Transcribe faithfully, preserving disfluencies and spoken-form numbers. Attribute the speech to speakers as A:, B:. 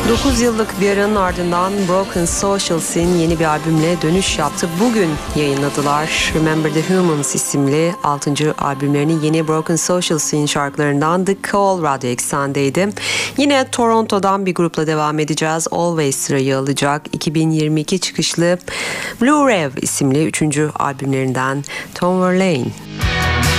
A: dokuz yıllık bir aranın ardından Broken Social Scene yeni bir albümle dönüş yaptı. Bugün yayınladılar. Remember the Humans isimli altıncı albümlerinin yeni Broken Social Scene şarkılarından The Call Radyo Eksen'deydi. Yine Toronto'dan bir grupla devam edeceğiz. Always sırayı alacak. iki bin yirmi iki çıkışlı Blue Rev isimli üçüncü albümlerinden Tom Verlaine.